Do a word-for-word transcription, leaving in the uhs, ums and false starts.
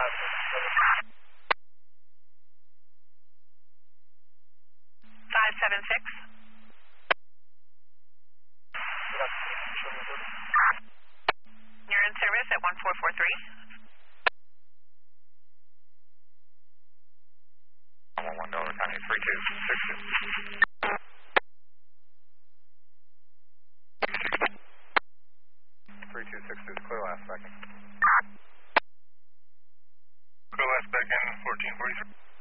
five seven six. You're in service at one four four three. one one Delta County, three two six two. three two six two, clear last second. Clear last second, fourteen forty-three.